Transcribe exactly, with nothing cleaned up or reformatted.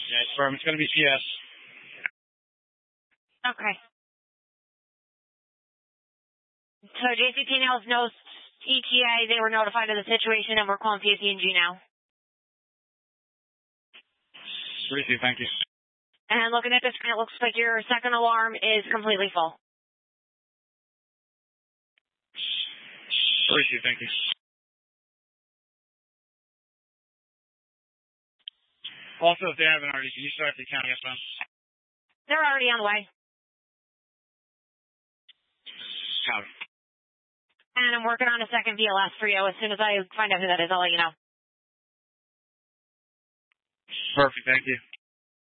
Yeah, it's firm. It's going to be C S. Okay. So J C P knows no E T A. They were notified of the situation, and we're calling P S E and G now. Receive, thank you. And looking at this screen, it looks like your second alarm is completely full. Receive, thank you. Also, if they haven't already, can you start the county S M? They're already on the way. Copy. And I'm working on a second V L S for you. As soon as I find out who that is, I'll let you know. Perfect, thank you.